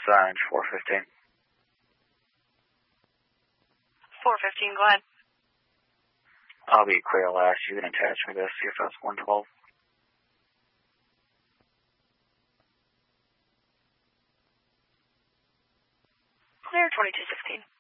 Orange 415. 415, go ahead. I'll be clear last. You can attach me to CFS 112. Clear 2216.